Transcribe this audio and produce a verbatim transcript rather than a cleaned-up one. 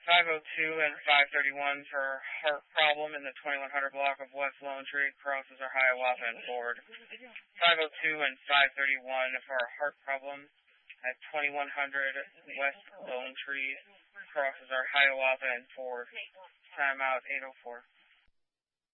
five oh two and five thirty-one for heart problem in the twenty-one hundred block of West Lone Tree, crosses are Hiawatha and Ford. five oh two and five thirty-one for heart problem at twenty-one hundred West Lone Tree, crosses are Hiawatha and Ford. Timeout eight oh four.